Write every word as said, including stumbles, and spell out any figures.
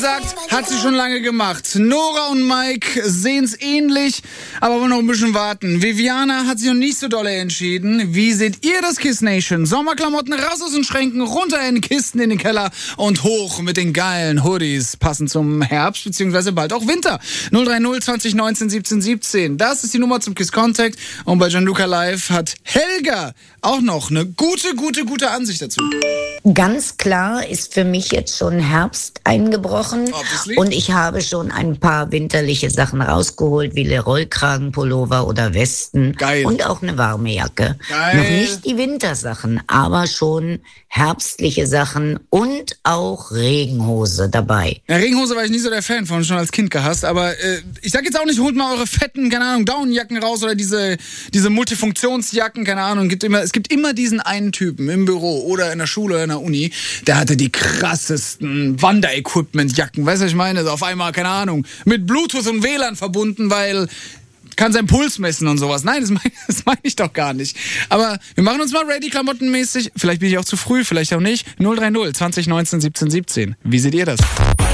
Sagt, hat sie schon lange gemacht. Nora und Mike sehen es ähnlich, aber wollen noch ein bisschen warten. Viviana hat sich noch nicht so dolle entschieden. Wie seht ihr das, Kiss Nation? Sommerklamotten raus aus den Schränken, runter in Kisten in den Keller und hoch mit den geilen Hoodies. Passend zum Herbst, beziehungsweise bald auch Winter. null drei null zwanzig neunzehn siebzehn siebzehn. Das ist die Nummer zum Kiss Contact. Und bei Gianluca Live hat Helga auch noch eine gute, gute, gute Ansicht dazu. Ganz klar ist für mich jetzt schon Herbst eingebrochen. Obviously. Und ich habe schon ein paar winterliche Sachen rausgeholt, wie Rollkragenpullover oder Westen. Geil. Und auch eine warme Jacke. Geil. Noch nicht die Wintersachen, aber schon herbstliche Sachen und auch Regenhose dabei. Ja, Regenhose war ich nicht so der Fan von, schon als Kind gehasst, aber äh, ich sag jetzt auch nicht, holt mal eure fetten, keine Ahnung, Downjacken raus oder diese diese Multifunktionsjacken, keine Ahnung, gibt immer, es gibt immer diesen einen Typen im Büro oder in der Schule oder in der Uni, der hatte die krassesten Wanderequipment-Jacken, weißt du, was ich meine? Also auf einmal, keine Ahnung, mit Bluetooth und W L A N verbunden, weil kann seinen Puls messen und sowas. Nein, das meine das mein ich doch gar nicht. Aber wir machen uns mal ready klamottenmäßig. Vielleicht bin ich auch zu früh, vielleicht auch nicht. null drei null zwanzig neunzehn siebzehn siebzehn. Wie seht ihr das?